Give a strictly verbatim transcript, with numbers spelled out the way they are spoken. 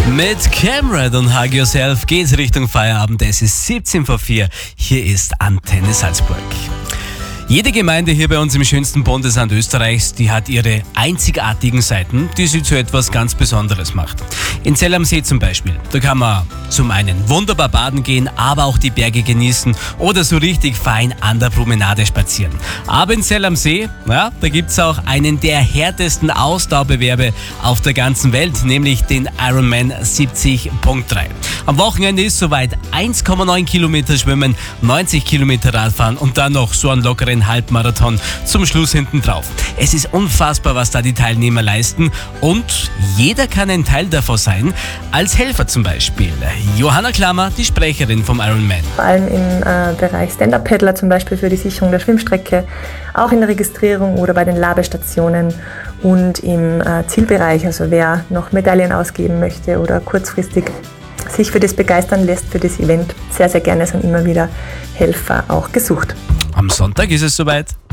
Mit Camrad und Hug Yourself geht's Richtung Feierabend. Es ist siebzehn vor vier. Hier ist Antenne Salzburg. Jede Gemeinde hier bei uns im schönsten Bundesland Österreichs, die hat ihre einzigartigen Seiten, die sie zu etwas ganz Besonderes macht. In Zell am See zum Beispiel, da kann man zum einen wunderbar baden gehen, aber auch die Berge genießen oder so richtig fein an der Promenade spazieren. Aber in Zell am See, ja, da gibt's auch einen der härtesten Ausdauerbewerbe auf der ganzen Welt, nämlich den Ironman siebzig Punkt drei. Am Wochenende ist soweit eins Komma neun Kilometer Schwimmen, neunzig Kilometer Radfahren und dann noch so einen lockeren Halbmarathon zum Schluss hinten drauf. Es ist unfassbar, was da die Teilnehmer leisten und jeder kann ein Teil davon sein, als Helfer zum Beispiel. Johanna Klammer, die Sprecherin vom Ironman. Vor allem im äh, Bereich Stand-Up-Paddler zum Beispiel für die Sicherung der Schwimmstrecke, auch in der Registrierung oder bei den Labestationen und im äh, Zielbereich, also wer noch Medaillen ausgeben möchte oder kurzfristig sich für das begeistern lässt, für das Event, sehr, sehr gerne sind immer wieder Helfer auch gesucht. Am Sonntag ist es soweit.